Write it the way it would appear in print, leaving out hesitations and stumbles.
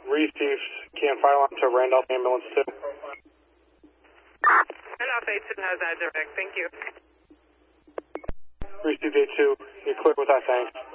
received. Can file on to Randolph Ambulance 2. Randolph A2 has that direct. Thank you. Received A2. You're clear with that, thanks.